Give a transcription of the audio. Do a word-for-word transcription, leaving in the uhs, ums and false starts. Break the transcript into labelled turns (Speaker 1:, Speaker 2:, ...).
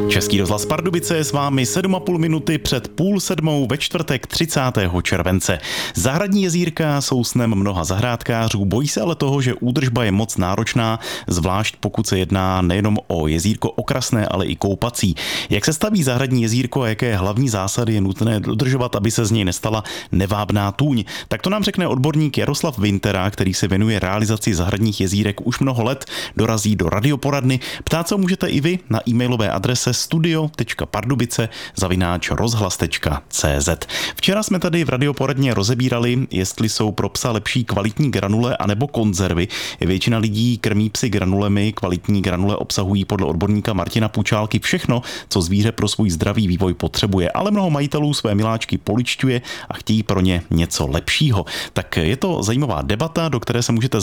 Speaker 1: Český rozhlas Pardubice je s vámi sedm a půl minuty před půl sedmou ve čtvrtek třicátého července. Zahradní jezírka jsou snem mnoha zahrádkářů, bojí se ale toho, že údržba je moc náročná, zvlášť pokud se jedná nejenom o jezírko okrasné, ale i koupací. Jak se staví zahradní jezírko a jaké hlavní zásady je nutné dodržovat, aby se z něj nestala nevábná tůň? Tak to nám řekne odborník Jaroslav Vintera, který se věnuje realizaci zahradních jezírek už mnoho let, dorazí do radioporadny. Ptát se můžete i vy na e-mailové adrese studio tečka pardubice zavináč rozhlas tečka cé zet. Včera jsme tady v radioporadně rozebírali, jestli jsou pro psa lepší kvalitní granule anebo konzervy. Většina lidí krmí psy granulemi, kvalitní granule obsahují podle odborníka Martina Pučálky všechno, co zvíře pro svůj zdravý vývoj potřebuje, ale mnoho majitelů své miláčky poličťuje a chtějí pro ně něco lepšího. Tak je to zajímavá debata, do které se můžete